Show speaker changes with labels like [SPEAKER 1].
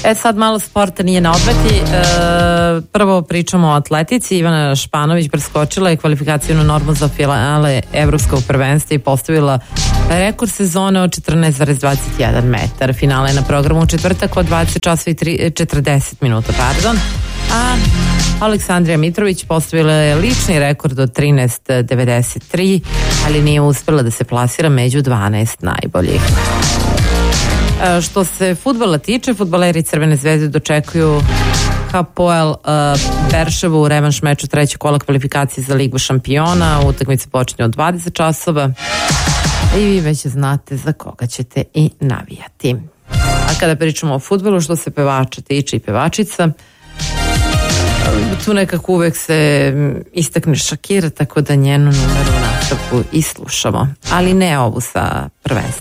[SPEAKER 1] Sad malo sporta nije na odmeti. Prvo pričamo o atletici. Ivana Španović preskočila je kvalifikacijnu normu za finale Evropskog prvenstva i postavila rekord sezone od 14,21 metar. Finale je na programu u četvrtak od 20 časova i 40 minuta. A Aleksandrija Mitrović postavila je lični rekord od 13,93, ali nije uspela da se plasira među 12 najboljih. Što se fudbala tiče, fudbaleri Crvene zvezde dočekuju Hapoel Berševu u revanš meču trećeg kola kvalifikacije za Ligu šampiona. Utakmica počinje od 20 časova i vi već znate za koga ćete i navijati. A kada pričamo o fudbalu, što se pevača tiče i pevačica, tu nekako uvek se istakne Shakira, tako da njenu numeru u nastavku i slušamo, ali ne ovu sa prvenstva.